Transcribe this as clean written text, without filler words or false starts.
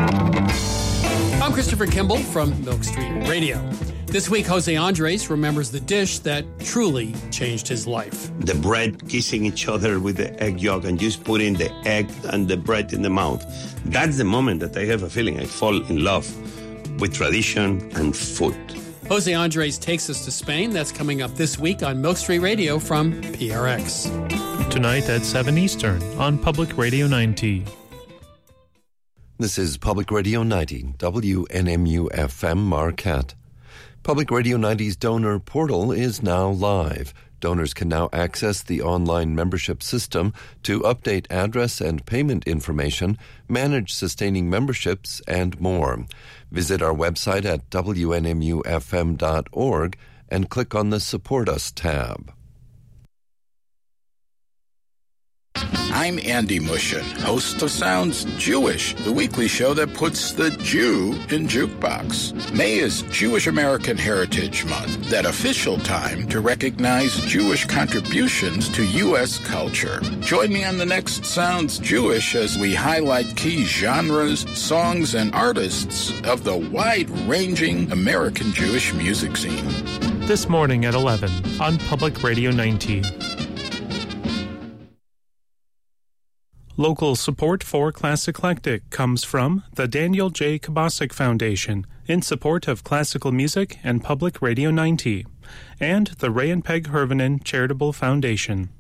I'm Christopher Kimball from Milk Street Radio. This week, Jose Andres remembers the dish that truly changed his life. The bread kissing each other with the egg yolk and just putting the egg and the bread in the mouth. That's the moment that I have a feeling I fall in love with tradition and food. Jose Andres takes us to Spain. That's coming up this week on Milk Street Radio from PRX. Tonight at 7 Eastern on Public Radio 90. This is Public Radio 90, WNMU-FM Marquette. Public Radio 90's donor portal is now live. Donors can now access the online membership system to update address and payment information, manage sustaining memberships, and more. Visit our website at WNMUFM.org and click on the Support Us tab. I'm Andy Mushin, host of Sounds Jewish, the weekly show that puts the Jew in jukebox. May is Jewish American Heritage Month, that official time to recognize Jewish contributions to U.S. culture. Join me on the next Sounds Jewish as we highlight key genres, songs, and artists of the wide-ranging American Jewish music scene. This morning at 11 on Public Radio 90. Local support for Classic Eclectic comes from the Daniel J. Kabasic Foundation in support of classical music and Public Radio 90, and the Ray and Peg Hervonen Charitable Foundation.